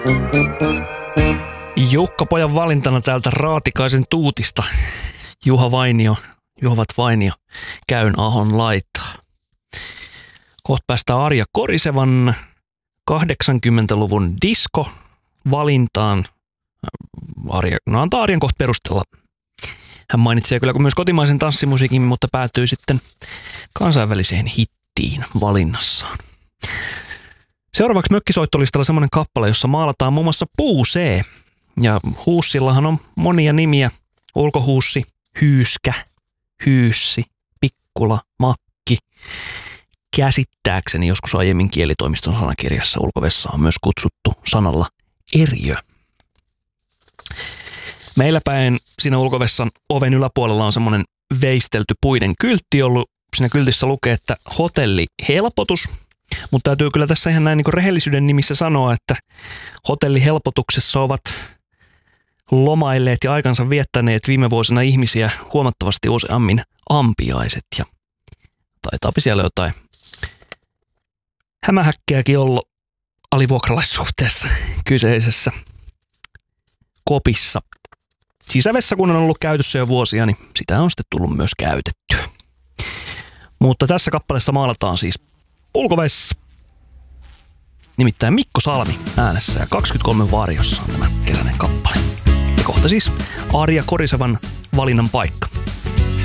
Jukka-pojan valintana täältä Raatikaisen tuutista. Juhovat Vainio, käyn ahon laitaa. Kohta päästään Arja Korisevan 80-luvun disko-valintaan. Antaa Arjan kohta perustella. Hän mainitsee kyllä myös kotimaisen tanssimusiikin, mutta päätyy sitten kansainväliseen hittiin valinnassaan. Seuraavaksi mökkisoittolistalla semmoinen kappale, jossa maalataan muun muassa puusee. Ja huussillahan on monia nimiä. Ulkohuussi, hyyskä, hyyssi, pikkula, makki. Käsittääkseni joskus aiemmin kielitoimiston sanakirjassa ulkovessa on myös kutsuttu sanalla eriö. Meillä päin siinä ulkovessan oven yläpuolella on semmoinen veistelty puiden kyltti ollut. Siinä kyltissä lukee, että hotellihelpotus. Mutta täytyy kyllä tässä ihan näin niin kuin rehellisyyden nimissä sanoa, että hotellihelpotuksessa ovat lomailleet ja aikansa viettäneet viime vuosina ihmisiä huomattavasti useammin ampiaiset. Ja taitaapi siellä jotain hämähäkkiäkin ollut alivuokralaissuhteessa kyseisessä kopissa. Sisävessä kun on ollut käytössä jo vuosia, niin sitä on sitten tullut myös käytettyä. Mutta tässä kappaleessa maalataan siis ulkovessa. Nimittäin Mikko Salmi äänessä ja 23 varjossa on tämä kesäinen kappale. Ja kohta siis Arja Korisevan valinnan paikka.